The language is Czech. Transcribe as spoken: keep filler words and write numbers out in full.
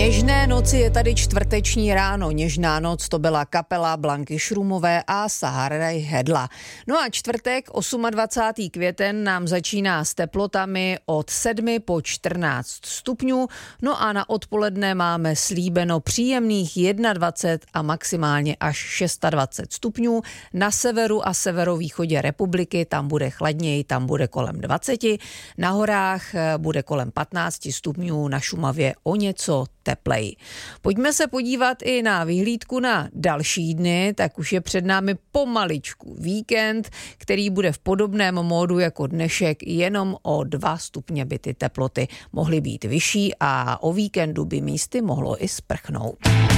Něžné noci je tady čtvrteční ráno. Něžná noc to byla kapela Blanky Šrumové a Saharaj Hedla. No a čtvrtek, dvacátého osmého květen, nám začíná s teplotami od sedmi po čtrnáct stupňů. No a na odpoledne máme slíbeno příjemných dvacet jedna a maximálně až dvacet šest stupňů. Na severu a severovýchodě republiky tam bude chladněji, tam bude kolem dvacet. Na horách bude kolem patnáct stupňů, na Šumavě o něco tepleji. Pojďme se podívat i na vyhlídku na další dny, tak už je před námi pomaličku víkend, který bude v podobném módu jako dnešek, jenom o dva stupně by ty teploty mohly být vyšší a o víkendu by místy mohlo i sprchnout.